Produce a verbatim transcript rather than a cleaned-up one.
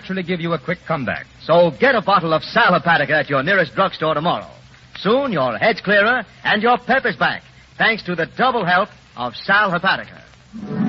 naturally give you a quick comeback. So get a bottle of Sal Hepatica at your nearest drugstore tomorrow. Soon your head's clearer and your pep is back, thanks to the double help of Sal Hepatica.